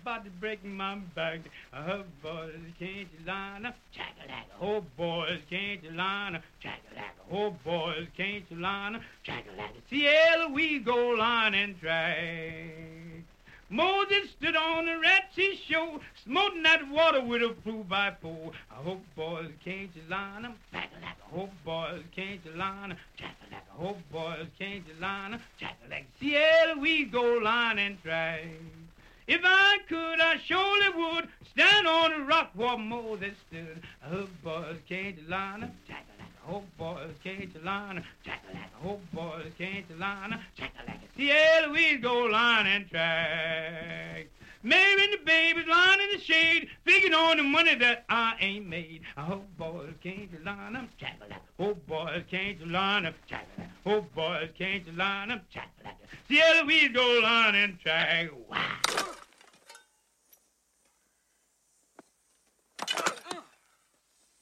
about to break my back. Oh, boys, can't you line up? Chack-a-lack. Oh, boys, can't you line up? Chack-a-lack. Oh, boys, can't you line up? Chack-a-lack. Cielo, we go line and track. Moses stood on the Red Sea shore, smoting that water with a 2x4. I hope, boys, can't you line them? Chack-a-lack. I hope, boys, can't you line them? Chack-a-lack. I hope, boys, can't you line them? Chack-a-lack. Cielo, we go line and track. If I could, I surely would stand on a rock where Moses stood. I hope, boys, can't you line them? Chack-a-lack. I hope, boys, can't you line them? Chack-a-lack. I hope, boys, can't you line them? Chack-a-lack. Cielo, we go line and track. Mary and the babies lying in the shade, figuring on the money that I ain't made. I hope, boys, can't you line them? Chack-a-lack. Oh, boys, can't you line them? Chack-a-lack. Oh, boys, can't you line them? Chack-a-lack. Cielo, we go line and track. Wow.